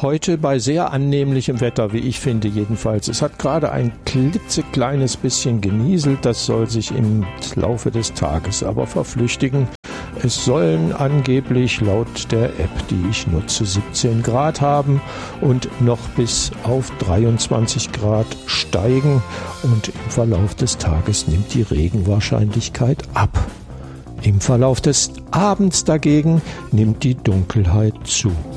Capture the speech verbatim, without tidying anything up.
Heute bei sehr annehmlichem Wetter, wie ich finde jedenfalls. Es hat gerade ein klitzekleines bisschen genieselt, das soll sich im Laufe des Tages aber verflüchtigen. Es sollen angeblich laut der App, die ich nutze, siebzehn Grad haben und noch bis auf dreiundzwanzig Grad steigen. Und im Verlauf des Tages nimmt die Regenwahrscheinlichkeit ab. Im Verlauf des Abends dagegen nimmt die Dunkelheit zu.